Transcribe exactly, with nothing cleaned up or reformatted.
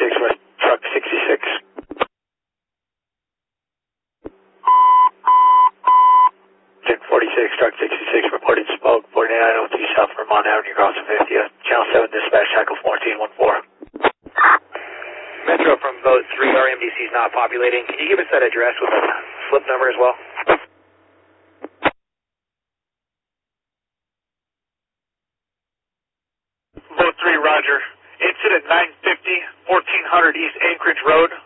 forty-six, West Truck sixty-six. Check forty-six, Truck sixty-six, reported smoke, forty-nine oh two South Vermont Avenue, crossing fifty. Channel seven, dispatch, cycle fourteen one four. Metro from boat three, R M D C is not populating. Can you give us that address with a slip number as well? Boat three, Roger. Incident nine fifty, fourteen hundred East Anchorage Road.